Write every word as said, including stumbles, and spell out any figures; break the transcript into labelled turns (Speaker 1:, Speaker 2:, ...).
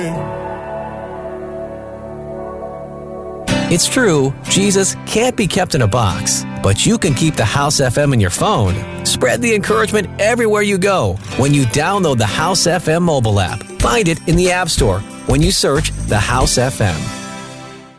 Speaker 1: It's true, Jesus can't be kept in a box, but you can keep the House F M in your phone. Spread the encouragement everywhere you go when you download the House F M mobile app. Find it in the App Store when you search the House F M.